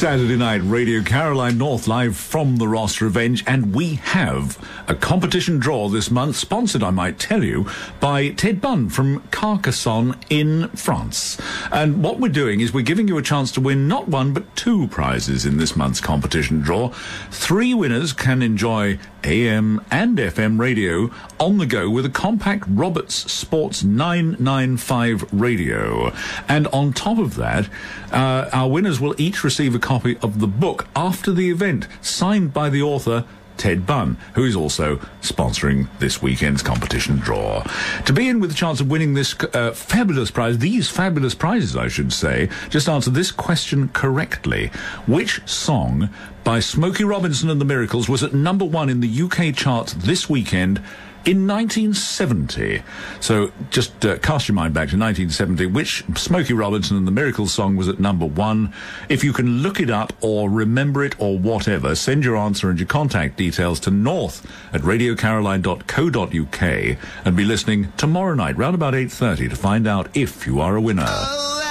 Saturday night, Radio Caroline North, live from the Ross Revenge, and we have a competition draw this month, sponsored, I might tell you, by Ted Bunn from Carcassonne in France. And what we're doing is we're giving you a chance to win not one, but two prizes in this month's competition draw. 3 winners can enjoy AM and FM radio on the go with a compact Roberts Sports 995 radio. And on top of that, our winners will each receive a copy of the book After the Event, signed by the author Ted Bunn, who is also sponsoring this weekend's competition draw. To be in with a chance of winning this fabulous prize, these fabulous prizes, I should say, just answer this question correctly. Which song by Smokey Robinson and the Miracles was at number 1 in the UK charts this weekend in 1970? So just cast your mind back to 1970. Which Smokey Robinson and the Miracles song was at number 1? If you can look it up or remember it or whatever, send your answer and your contact details to north@radiocaroline.co.uk and be listening tomorrow night round about 8:30 to find out if you are a winner.